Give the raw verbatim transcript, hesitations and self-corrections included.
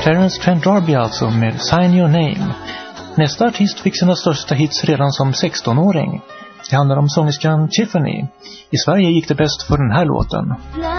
Clarence Trent D'Arby alltså med Sign Your Name. Nästa artist fick sina största hits redan som sexton-åring. Det handlar om sångerskan Tiffany. I Sverige gick det bäst för den här låten.